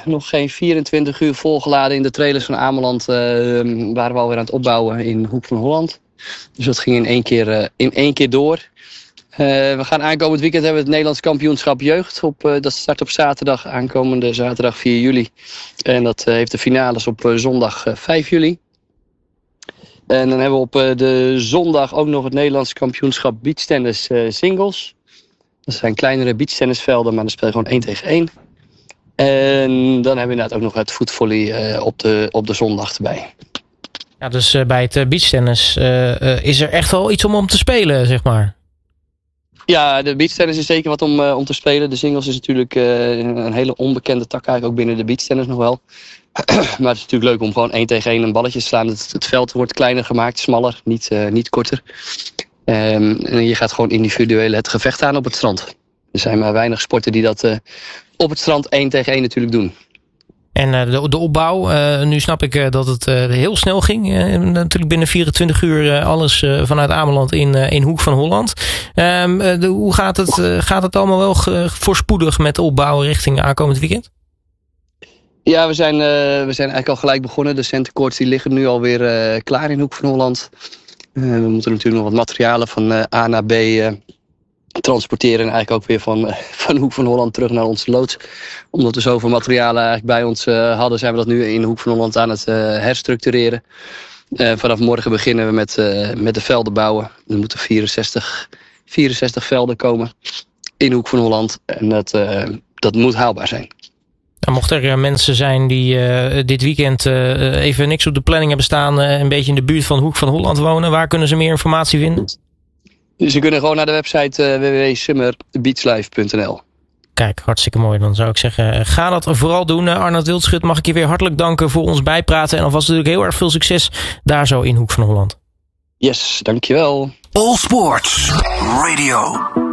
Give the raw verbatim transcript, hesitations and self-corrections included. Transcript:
nog geen vierentwintig uur volgeladen in de trailers van Ameland. Uh, waren we alweer aan het opbouwen in Hoek van Holland. Dus dat ging in één keer, uh, in één keer door. Uh, we gaan aankomend weekend hebben we het Nederlands kampioenschap jeugd. Op, uh, dat start op zaterdag, aankomende zaterdag vier juli. En dat uh, heeft de finales op uh, zondag uh, vijf juli. En dan hebben we op uh, de zondag ook nog het Nederlands kampioenschap beachtennis uh, singles. Dat zijn kleinere beachtennisvelden, maar dan speel je gewoon één tegen één. En dan hebben we inderdaad ook nog het voetvolley uh, op, de, op de zondag erbij. Ja, dus uh, bij het uh, beachtennis uh, uh, is er echt wel iets om om te spelen, zeg maar. Ja, de beachtennis is zeker wat om, uh, om te spelen. De singles is natuurlijk uh, een hele onbekende tak eigenlijk, ook binnen de beachtennis nog wel. Maar het is natuurlijk leuk om gewoon één tegen één een balletje te slaan. Het, het veld wordt kleiner gemaakt, smaller, niet, uh, niet korter. Um, en je gaat gewoon individueel het gevecht aan op het strand. Er zijn maar weinig sporten die dat uh, op het strand één tegen één natuurlijk doen. En uh, de, de opbouw, uh, nu snap ik uh, dat het uh, heel snel ging. Uh, natuurlijk binnen vierentwintig uur uh, alles uh, vanuit Ameland in, uh, in Hoek van Holland. Um, uh, de, hoe gaat het, uh, gaat het allemaal wel ge, voorspoedig met de opbouw richting aankomend weekend? Ja, we zijn, uh, we zijn eigenlijk al gelijk begonnen. De centercourts die liggen nu alweer uh, klaar in Hoek van Holland. Uh, we moeten natuurlijk nog wat materialen van uh, A naar B uh, transporteren. En eigenlijk ook weer van, uh, van Hoek van Holland terug naar onze loods. Omdat we zoveel materialen eigenlijk bij ons uh, hadden, zijn we dat nu in Hoek van Holland aan het uh, herstructureren. Uh, vanaf morgen beginnen we met, uh, met de velden bouwen. Er moeten vierenzestig, vierenzestig velden komen in Hoek van Holland. En dat, uh, dat moet haalbaar zijn. Nou, mocht er uh, mensen zijn die uh, dit weekend uh, even niks op de planning hebben staan, uh, een beetje in de buurt van Hoek van Holland wonen, waar kunnen ze meer informatie vinden? Ze kunnen gewoon naar de website uh, w w w punt summer beach life punt n l. Kijk, hartstikke mooi. Dan zou ik zeggen, ga dat vooral doen. Uh, Arnoud Wildschut, mag ik je weer hartelijk danken voor ons bijpraten. En alvast natuurlijk heel erg veel succes daar zo in Hoek van Holland. Yes, dankjewel. All Sports Radio.